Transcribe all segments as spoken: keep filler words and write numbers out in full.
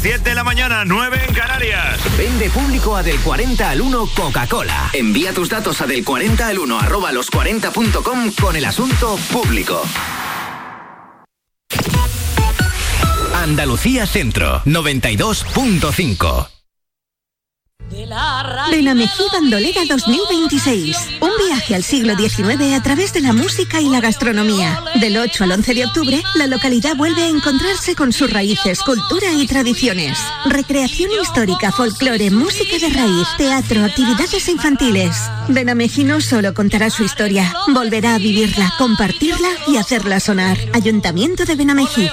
siete de la mañana, nueve en Canarias. Vende público a del cuarenta al uno Coca-Cola. Envía tus datos a del cuarenta al uno arroba los cuarenta punto com con el asunto público. Andalucía Centro, noventa y dos punto cinco. Benamejí Bandolera dos mil veintiséis. Un viaje al siglo diecinueve a través de la música y la gastronomía. Del ocho al once de octubre, la localidad vuelve a encontrarse con sus raíces, cultura y tradiciones. Recreación histórica, folclore, música de raíz, teatro, actividades infantiles. Benamejí no solo contará su historia, volverá a vivirla, compartirla y hacerla sonar. Ayuntamiento de Benamejí.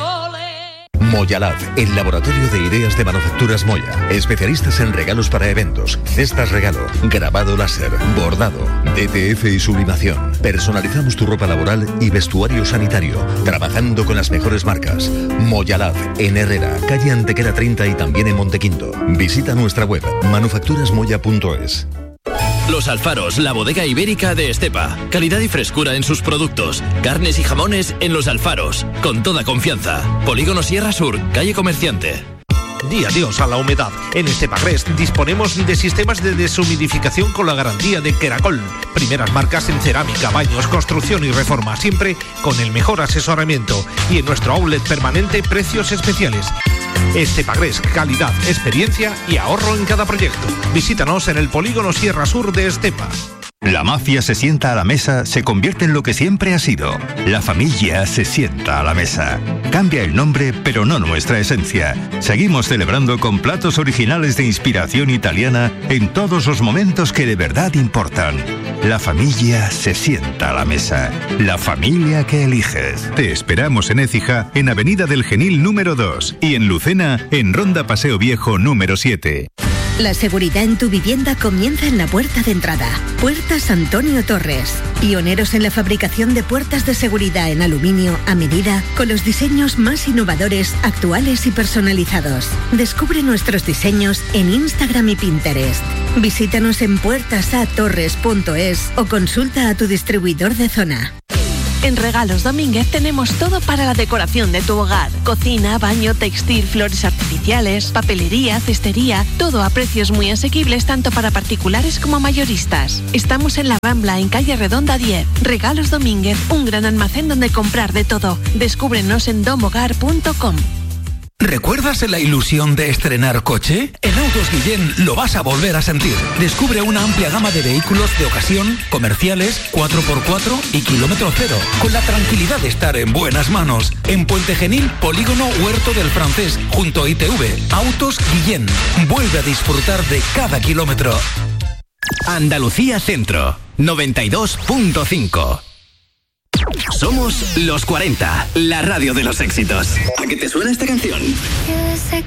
Moyalab, el laboratorio de ideas de manufacturas Moya. Especialistas en regalos para eventos, cestas regalo, grabado láser, bordado, D T F y sublimación. Personalizamos tu ropa laboral y vestuario sanitario, trabajando con las mejores marcas. Moyalab, en Herrera, calle Antequera treinta y también en Montequinto. Visita nuestra web, manufacturasmoya punto es. Los Alfaros, la bodega ibérica de Estepa. Calidad y frescura en sus productos. Carnes y jamones en Los Alfaros. Con toda confianza. Polígono Sierra Sur, calle Comerciante. Di adiós a la humedad. En Estepagrest disponemos de sistemas de deshumidificación con la garantía de Keracol. Primeras marcas en cerámica, baños, construcción y reforma. Siempre con el mejor asesoramiento. Y en nuestro outlet permanente, precios especiales. Estepagrest, calidad, experiencia y ahorro en cada proyecto. Visítanos en el Polígono Sierra Sur de Estepa. La mafia se sienta a la mesa, se convierte en lo que siempre ha sido. La familia se sienta a la mesa. Cambia el nombre, pero no nuestra esencia. Seguimos celebrando con platos originales de inspiración italiana en todos los momentos que de verdad importan. La familia se sienta a la mesa. La familia que eliges. Te esperamos en Écija, en Avenida del Genil número dos y en Lucena, en Ronda Paseo Viejo número siete. La seguridad en tu vivienda comienza en la puerta de entrada. Puertas Antonio Torres. Pioneros en la fabricación de puertas de seguridad en aluminio a medida, con los diseños más innovadores, actuales y personalizados. Descubre nuestros diseños en Instagram y Pinterest. Visítanos en puertas a torres punto es o consulta a tu distribuidor de zona. En Regalos Domínguez tenemos todo para la decoración de tu hogar. Cocina, baño, textil, flores artificiales, papelería, cestería, todo a precios muy asequibles tanto para particulares como mayoristas. Estamos en La Rambla, en calle Redonda diez. Regalos Domínguez, un gran almacén donde comprar de todo. Descúbrenos en domogar punto com. ¿Recuerdas la ilusión de estrenar coche? En Autos Guillén lo vas a volver a sentir. Descubre una amplia gama de vehículos de ocasión, comerciales, cuatro por cuatro y kilómetro cero, con la tranquilidad de estar en buenas manos. En Puente Genil, Polígono Huerto del Francés, junto a I T V. Autos Guillén. Vuelve a disfrutar de cada kilómetro. Andalucía Centro, noventa y dos punto cinco. Somos Los cuarenta, la radio de los éxitos. ¿A qué te suena esta canción?